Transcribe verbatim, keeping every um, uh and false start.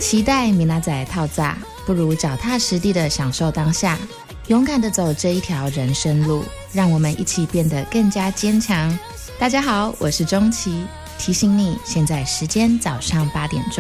期待米娜仔套炸，不如脚踏实地的享受当下，勇敢的走这一条人生路，让我们一起变得更加坚强。大家好，我是钟琪，提醒你现在时间早上八点钟。